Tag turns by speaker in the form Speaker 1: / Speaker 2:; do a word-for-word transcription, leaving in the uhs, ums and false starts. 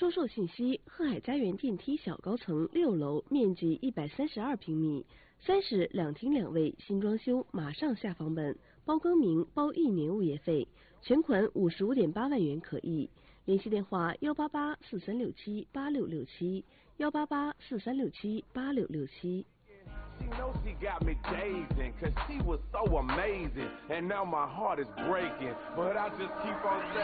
Speaker 1: 出售信息：鹤海家园电梯小高层六楼，面积一百三十二平米，三室两厅两卫，新装修，马上下房本，包更名，包一年物业费，全款五十五点八万元可以。联系电话：幺八八四三六七八六六七，幺八八四三六七八六六七。
Speaker 2: She knows she got me dazing, cause she was so amazing, and now my heart is breaking, but I just keep on saying